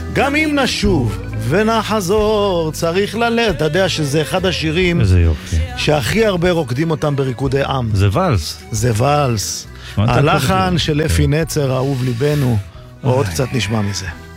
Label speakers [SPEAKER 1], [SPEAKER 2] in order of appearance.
[SPEAKER 1] גם אם נשוב ונחזור, צריך ללכת. אתה יודע שזה אחד השירים שהכי הרבה רוקדים אותם בריקודי עם.
[SPEAKER 2] זה ולס.
[SPEAKER 1] זה ולס. הלחן של אפי נצר, אהוב ליבנו, עוד קצת נשמע מזה.